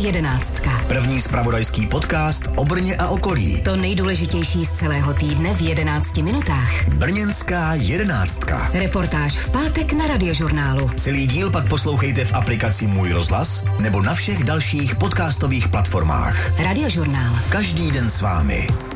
jedenáctka. První zpravodajský podcast o Brně a okolí. To nejdůležitější z celého týdne v 11 minutách. Brněnská jedenáctka. Reportáž v pátek na Radiožurnálu. Celý díl pak poslouchejte v aplikaci Můj rozhlas nebo na všech dalších podcastových platformách. Radiožurnál. Každý den s vámi.